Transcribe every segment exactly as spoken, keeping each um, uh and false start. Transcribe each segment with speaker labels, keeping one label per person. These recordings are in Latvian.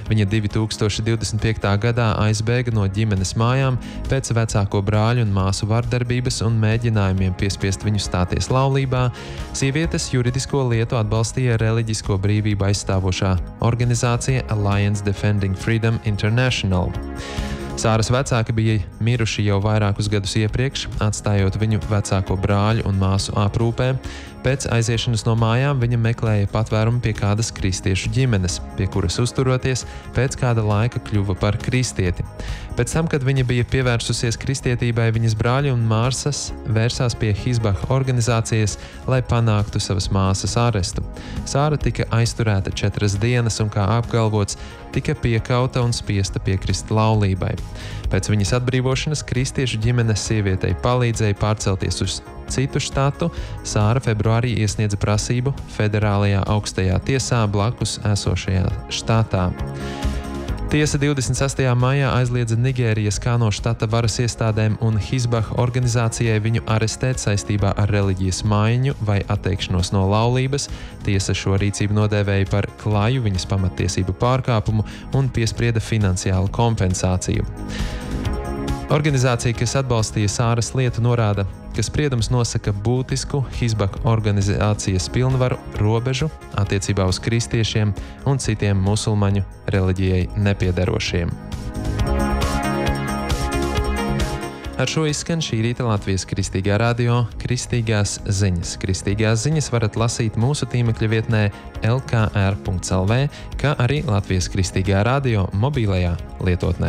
Speaker 1: Viņa divi tūkstoši divdesmit piektā gadā aizbēga no ģimenes mājām pēc vecāko brāļu un māsu vardarbības un mēģinājumiem piespiest viņu stāties laulībā. Sievietes juridisko lietu atbalstīja reliģisko brīvību aizstāvošā organizācija Alliance Defending Freedom International. Sāras vecāki bija miruši jau vairākus gadus iepriekš, atstājot viņu vecāko brāļu un māsu aprūpē. Pēc aiziešanas no mājām viņa meklēja patvērumu pie kādas kristiešu ģimenes, pie kuras uzturoties, pēc kāda laika kļuva par kristieti. Pēc tam, kad viņa bija pievērsusies kristietībai, viņas brāļi un māsas vērsās pie Hizbah organizācijas, lai panāktu savas māsas arestu. Sāra tika aizturēta četras dienas un, kā apgalvots, tika piekauta un spiesta piekrist laulībai. Pēc viņas atbrīvošanas kristiešu ģimenes sievietei palīdzēja pārcelties uz citu štatu. Sāra februārī iesniedza prasību federālajā augstajā tiesā blakus esošajā štatā. Tiesa divdesmit sestajā maijā aizliedza Nigērijas Kano štata varas iestādēm un Hizbah organizācijai viņu arestēt saistībā ar reliģijas maiņu vai atteikšanos no laulības. Tiesa šo rīcību nodēvēja par klaju viņas pamattiesību pārkāpumu un piesprieda finansiālu kompensāciju. Organizācija, kas atbalstīja Sāras lietu, norāda, ka spriedums nosaka būtisku Hizbah organizācijas pilnvaru robežu attiecībā uz kristiešiem un citiem musulmaņu reliģijai nepiederošiem. Ar šo izskan šī rīta Latvijas Kristīgā radio Kristīgās ziņas. Kristīgās ziņas varat lasīt mūsu tīmekļa vietnē el ka er punkts el vē, kā arī Latvijas Kristīgā radio mobilajā lietotnē.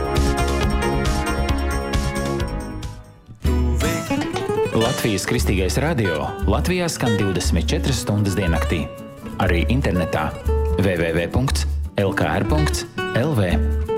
Speaker 2: Latvijas Kristīgais radio Latvijā skan divdesmit četras stundas diennaktī. Arī internetā w w w punkts el ka er punkts el vē.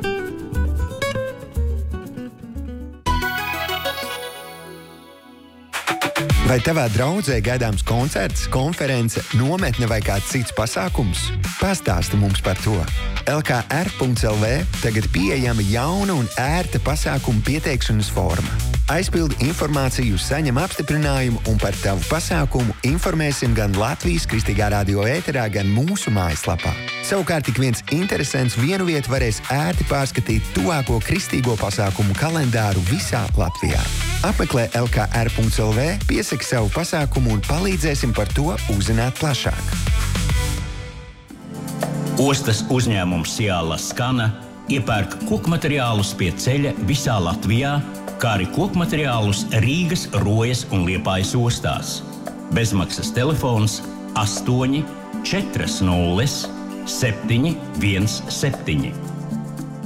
Speaker 3: Vai tavā draudzē gaidāms koncerts, konference, nometne vai kāds cits pasākums? Pastāsti mums par to! el ka er punkts el vē tagad pieejama jauna un ērta pasākuma pieteikšanas forma. Aizpildi informāciju, saņem apstiprinājumu un par tavu pasākumu informēsim gan Latvijas Kristīgā radio ēterā, gan mūsu mājaslapā. Savukārt tik viens interesants vienu vietu varēs ērti pārskatīt tuvāko kristīgo pasākumu kalendāru visā Latvijā. Apmeklē el ka er punkts el vē, piesaki savu pasākumu un palīdzēsim par to uzzināt plašāk.
Speaker 4: Ostas uzņēmums Ciala Skana iepērk kokmateriālus pie ceļa visā Latvijā, kā arī kokmateriālus Rīgas, Rojas un Liepājas ostās. Bezmaksas telefons astoņi četri nulle septiņi viens septiņi.